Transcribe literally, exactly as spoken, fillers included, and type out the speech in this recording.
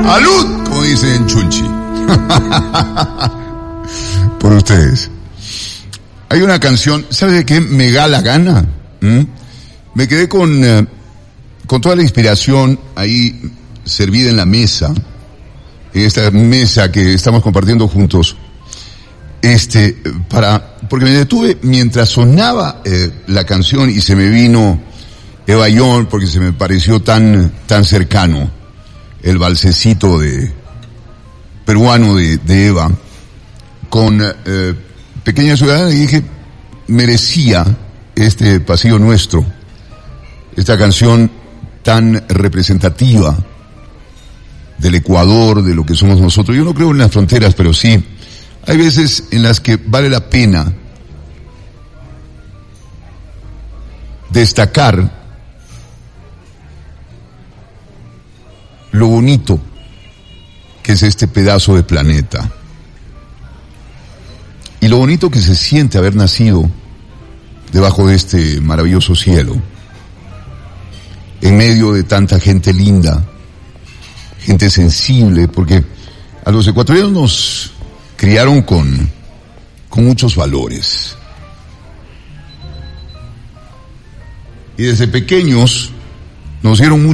¡Alud! Como dicen Chulchi. Por ustedes. Hay una canción, ¿sabe de qué me da la gana? ¿Mm? Me quedé con, eh, con toda la inspiración ahí servida en la mesa, en esta mesa que estamos compartiendo juntos. Este, para, porque me detuve mientras sonaba eh, la canción y se me vino Eva Young, porque se me pareció tan, tan cercano el valsecito de, peruano de, de Eva, con eh, Pequeña Ciudadana, y dije, merecía este pasillo nuestro, esta canción tan representativa del Ecuador, de lo que somos nosotros. Yo no creo en las fronteras, pero sí, hay veces en las que vale la pena destacar lo bonito que es este pedazo de planeta y lo bonito que se siente haber nacido debajo de este maravilloso cielo, en medio de tanta gente linda, gente sensible, porque a los ecuatorianos nos criaron con, con muchos valores. Y desde pequeños nos dieron mucho